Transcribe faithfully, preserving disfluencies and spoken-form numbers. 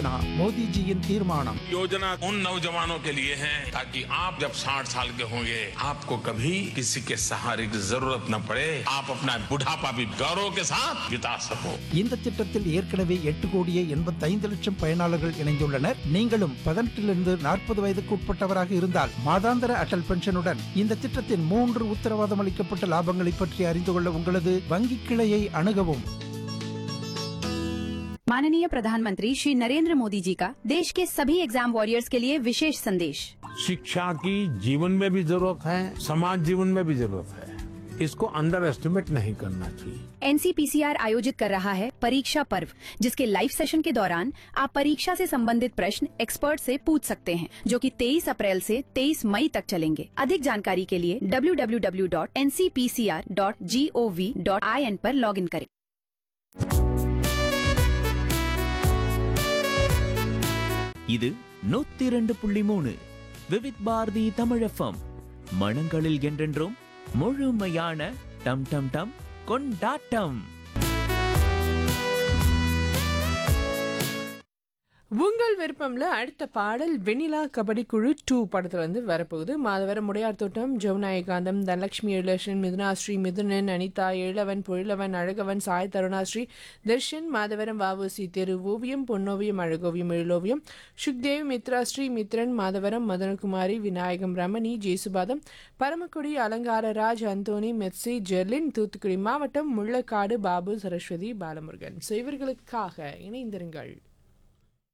योजना मोदी जी इन तीर्मानम योजना उन नौजवानों के लिए है ताकि आप जब साठ साल के होंगे आपको कभी किसी के सहारे की जरूरत न पड़े, आप अपना बुढ़ापा भी गौरव के साथ बिता सको। இந்த திட்டத்தில் ஏற்கனவே எட்டு கோடியே எண்பத்தைந்து லட்சம் பயனாளர்கள் இணைந்துள்ளனர். நீங்களும் பதினெட்டிலிருந்து நாற்பது வயதுக்கு உட்பட்டவராக இருந்தால் மாதாந்திர அடல் பென்ஷனுடன் இந்த திட்டத்தின் மூன்று உத்தரவாதம் அளிக்கப்பட்ட லாபங்களை பற்றி அறிந்து கொள்ள உங்களது வங்கி கிளையை அணுகவும். माननीय प्रधानमंत्री श्री नरेंद्र मोदी जी का देश के सभी एग्जाम वॉरियर्स के लिए विशेष संदेश। शिक्षा की जीवन में भी जरूरत है, समाज जीवन में भी जरूरत है, इसको अंडर एस्टिमेट नहीं करना चाहिए। एनसीपीसीआर आयोजित कर रहा है परीक्षा पर्व, जिसके लाइव सेशन के दौरान आप परीक्षा से संबंधित प्रश्न एक्सपर्ट से पूछ सकते हैं, जो कि तेईस अप्रैल से तेईस मई तक चलेंगे। अधिक जानकारी के लिए W W W dot N C P C R dot G O V dot I N पर लॉग इन करें। இது நூத்தி இரண்டு புள்ளி மூணு விவித் பாரதி தமிழ் எஃப்எம். மனங்களில் என்றென்றும் முழுமையான டம் டம் டம் கொண்டாட்டம். உங்கள் விருப்பம்ல அடுத்த பாடல் வெண்ணிலா கபடி குழு டூ படத்துல இருந்து வரப்போகுது. மாதவரம் முடையார் தோட்டம், ஜவுநாயகாந்தம், தனலட்சுமி, எழிலட்சுமி, மிதுனாஸ்ரீ, மிதுனன், அனிதா, எழிலவன், பொழிலவன், அழகவன், சாய் தருணாஸ்ரீ, தர்ஷன், மாதவரம், வாவுசி, தெரு ஓவியம், பொன்னோவியம், அழகோவியம், எழிலோவியம், சுக்தேவ், மித்ராஸ்ரீ, மித்ரன், மாதவரம், மதனகுமாரி, விநாயகம், ரமணி, ஜேசுபாதம், பரமக்குடி, அலங்காரராஜ், அந்தோனி, மெர்சி, ஜெர்லின், தூத்துக்குடி மாவட்டம், முள்ளக்காடு, பாபு, சரஸ்வதி, பாலமுருகன். ஸோ இவர்களுக்காக இணைந்திருங்கள்.